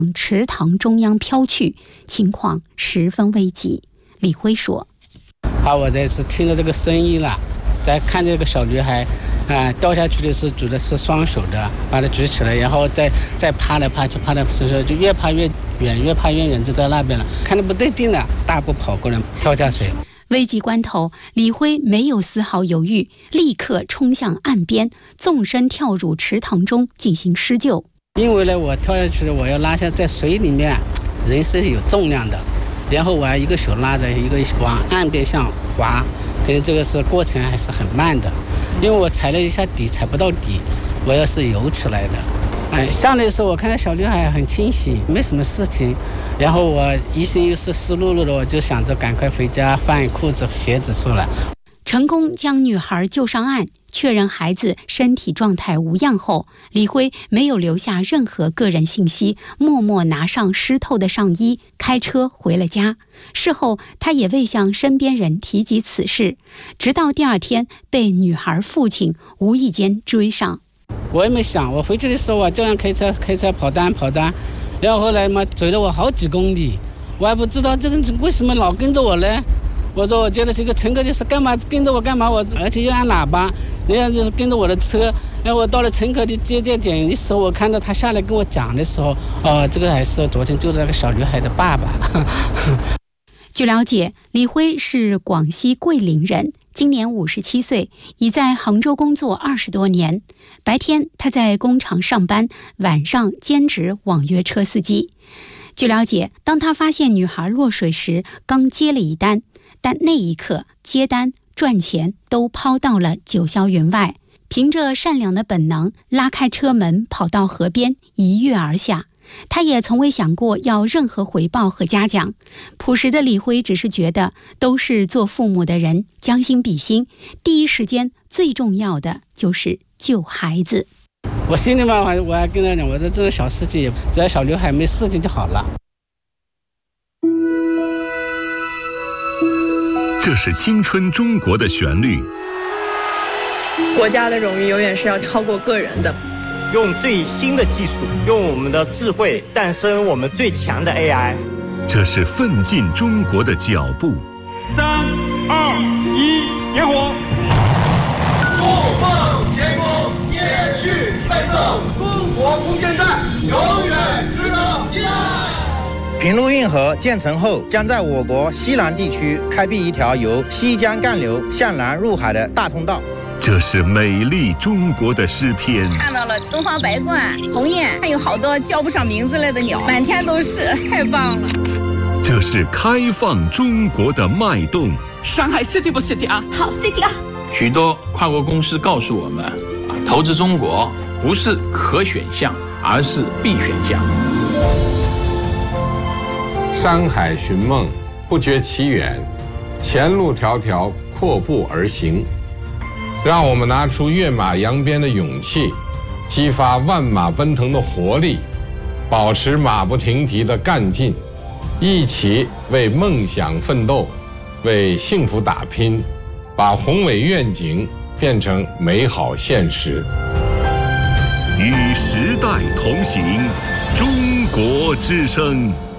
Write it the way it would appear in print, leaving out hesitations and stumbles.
池塘中央飘去，情况十分危急。李辉说：“ 我这次听到这个声音了，在看这个小女孩，掉下去的时候举的是双手的，把她举起来，然后再爬来爬去，就越爬越远，越爬越远，就在那边了。看着不对劲了，大步跑过来，跳下水。” 危急关头，李辉没有丝毫犹豫，立刻冲向岸边，纵身跳入池塘中进行施救。 因为呢，我跳下去了，我要拉下，在水里面，人是有重量的，然后我要一个手拉着，一个往岸边上滑，可能这个是过程还是很慢的，因为我踩了一下底，踩不到底，我要是游出来的。上来的时候，我看到小女孩很清醒，没什么事情。然后我一心又是湿漉漉的，我就想着赶快回家换裤子鞋子出来。 成功将女孩救上岸，确认孩子身体状态无恙后，李辉没有留下任何个人信息，默默拿上湿透的上衣，开车回了家。事后他也未向身边人提及此事，直到第二天被女孩父亲无意间追上。 我也没想，我回去的时候我这样开车跑单，然后后来嘛追了我好几公里，我还不知道这个人为什么老跟着我呢？我说我觉得这个乘客就是干嘛跟着我干嘛，而且又按喇叭，人家就是跟着我的车。然后我到了乘客的接见点的时候，我看到他下来跟我讲的时候，这个还是昨天救的那个小女孩的爸爸。 据了解，李辉是广西桂林人，今年57岁，已在杭州工作20多年。白天他在工厂上班，晚上兼职网约车司机。据了解，当他发现女孩落水时，刚接了一单，但那一刻接单赚钱都抛到了九霄云外。凭着善良的本能，拉开车门跑到河边一跃而下。他也从未想过要任何回报和嘉奖。朴实的李辉只是觉得都是做父母的人，将心比心，第一时间最重要的就是救孩子。 我心里嘛，我还跟他讲，我说这个小事情，只要小刘海没事情就好了。 这是青春中国的旋律。 国家的荣誉永远是要超过个人的。 用最新的技术，用我们的智慧诞生我们最强的 AI。 这是奋进中国的脚步。 3、2、1，点火！ 不放前功，延续奋斗，中国空间站永远值得依赖。 平陆运河建成后，将在我国西南地区开辟一条由西江干流向南入海的大通道。 这是美丽中国的诗篇。 看到了东方白鹳、鸿雁，还有好多叫不上名字来的鸟，满天都是，太棒了。 这是开放中国的脉动。 上海 City 不 City 啊？ 好 City 啊！ 许多跨国公司告诉我们，投资中国不是可选项，而是必选项。 山海寻梦，不觉其远，前路迢迢，阔步而行。让我们拿出跃马扬鞭的勇气，激发万马奔腾的活力，保持马不停蹄的干劲，一起为梦想奋斗，为幸福打拼，把宏伟愿景变成美好现实。 与时代同行，中国之声。